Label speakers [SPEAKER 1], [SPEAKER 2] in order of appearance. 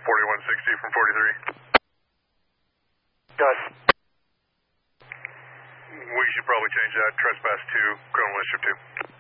[SPEAKER 1] 4160 from 43.
[SPEAKER 2] Gus.
[SPEAKER 1] We should probably change that. Trespass 2, criminal mischief 2.